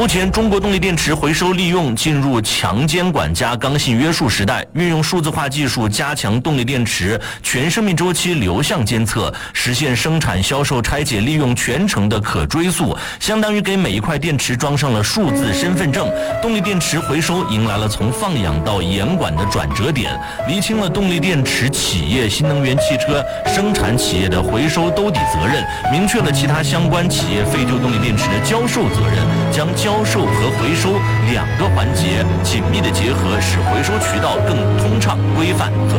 目前，中国动力电池回收利用进入强监管加刚性约束时代，运用数字化技术加强动力电池全生命周期流向监测，实现生产、销售、拆解、利用全程的可追溯，相当于给每一块电池装上了数字身份证。动力电池回收迎来了从放养到严管的转折点，厘清了动力电池企业、新能源汽车生产企业的回收兜底责任，明确了其他相关企业废旧动力电池的交售责任，将销售和回收两个环节紧密的结合，使回收渠道更通畅、规范和